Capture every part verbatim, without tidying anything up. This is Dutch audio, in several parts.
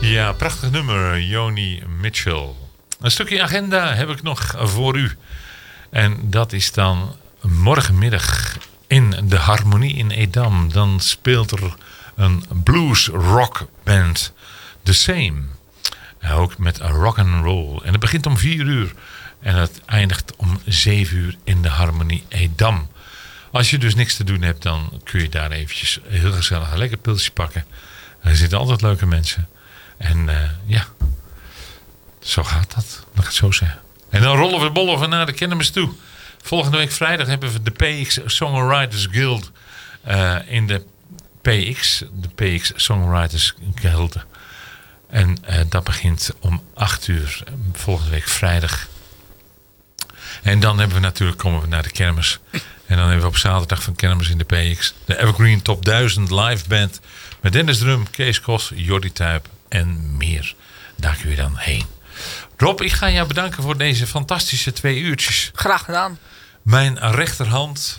Ja, prachtig nummer, Joni Mitchell. Een stukje agenda heb ik nog voor u. En dat is dan morgenmiddag in de Harmonie in Edam. Dan speelt er een blues rock band, The Same. Ook met rock and roll. En het begint om vier uur. En het eindigt om zeven uur in de Harmonie Edam. Als je dus niks te doen hebt, dan kun je daar eventjes heel gezellig een lekker pilsje pakken. Er zitten altijd leuke mensen. En uh, ja, zo gaat dat. Laat ik het zo zeggen. En dan rollen we bollen naar de kermis toe. Volgende week vrijdag hebben we de P X Songwriters Guild uh, in de P X. De P X Songwriters Guild. En uh, dat begint om acht uur volgende week vrijdag. En dan hebben we natuurlijk, komen we naar de kermis. En dan hebben we op zaterdag van kermis in de P X de Evergreen Top duizend live band. Met Dennis Drum, Kees Kos, Jordi Tuyp en meer. Daar kun je dan heen. Rob, ik ga jou bedanken voor deze fantastische twee uurtjes. Graag gedaan. Mijn rechterhand.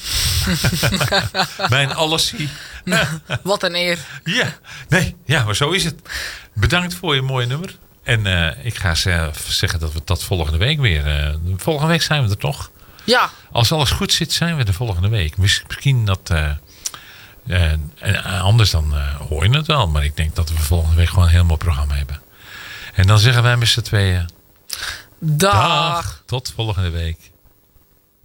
Mijn allesie. Nou, wat een eer. Ja, nee, ja, maar zo is het. Bedankt voor je mooie nummer. En uh, ik ga zeggen dat we dat volgende week weer... Uh, volgende week zijn we er toch? Ja. Als alles goed zit, zijn we de volgende week. Misschien dat... Uh, uh, anders dan uh, hoor je het wel. Maar ik denk dat we volgende week gewoon een heel mooi programma hebben. En dan zeggen wij met z'n tweeën... Dag. Dag. Tot volgende week.